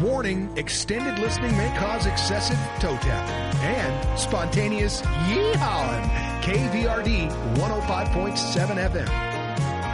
Warning, extended listening may cause excessive toe tapping and spontaneous yee-hawing. KVRD 105.7 FM.